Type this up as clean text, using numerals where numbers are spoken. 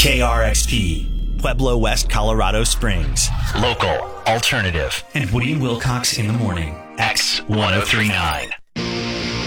KRXP, Pueblo West, Colorado Springs. Local, alternative, And Woody and Wilcox in the morning. X1039.